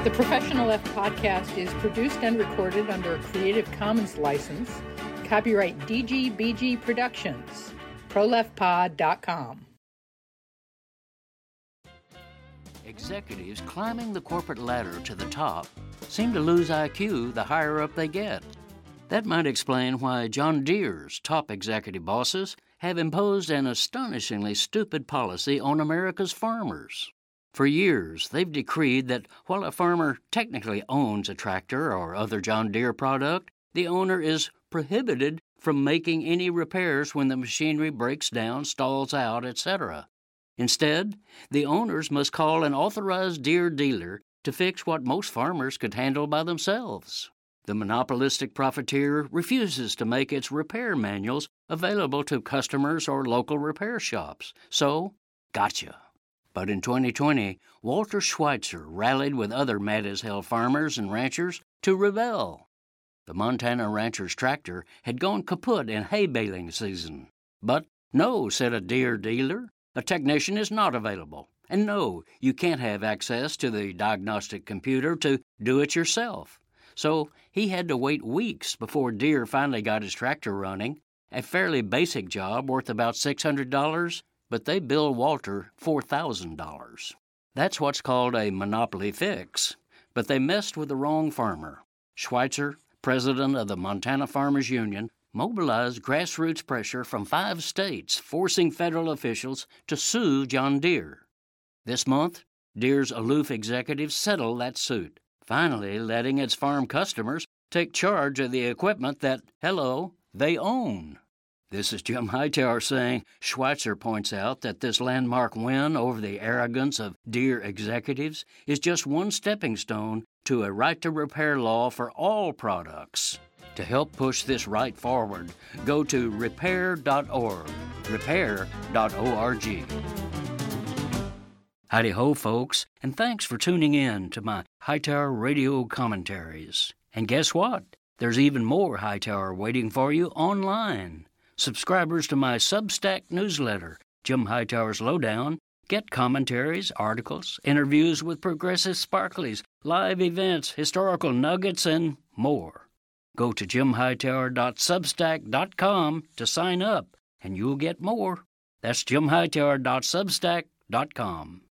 The Professional Left podcast is produced and recorded under a Creative Commons license. Copyright DGBG Productions. ProLeftPod.com. Executives climbing the corporate ladder to the top seem to lose IQ the higher up they get. That might explain why John Deere's top executive bosses have imposed an astonishingly stupid policy on America's farmers. For years, they've decreed that while a farmer technically owns a tractor or other John Deere product, the owner is prohibited from making any repairs when the machinery breaks down, stalls out, etc. Instead, the owners must call an authorized Deere dealer to fix what most farmers could handle by themselves. The monopolistic profiteer refuses to make its repair manuals available to customers or local repair shops. So, gotcha. But in 2020, Walter Schweitzer rallied with other mad-as-hell farmers and ranchers to rebel. The Montana rancher's tractor had gone kaput in hay baling season. But no, said a Deere dealer, a technician is not available. And no, you can't have access to the diagnostic computer to do it yourself. So he had to wait weeks before Deere finally got his tractor running, a fairly basic job worth about $600, but they billed Walter $4,000. That's what's called a monopoly fix. But they messed with the wrong farmer. Schweitzer, president of the Montana Farmers Union, mobilized grassroots pressure from 5 states, forcing federal officials to sue John Deere. This month, Deere's aloof executives settled that suit, finally letting its farm customers take charge of the equipment that, they own. This is Jim Hightower saying Schweitzer points out that this landmark win over the arrogance of Deere executives is just one stepping stone to a right-to-repair law for all products. To help push this right forward, go to repair.org, repair.org. Howdy-ho, folks, and thanks for tuning in to my Hightower radio commentaries. And guess what? There's even more Hightower waiting for you online. Subscribers to my Substack newsletter, Jim Hightower's Lowdown, get commentaries, articles, interviews with progressive sparklies, live events, historical nuggets, and more. Go to jimhightower.substack.com to sign up, and you'll get more. That's jimhightower.substack.com.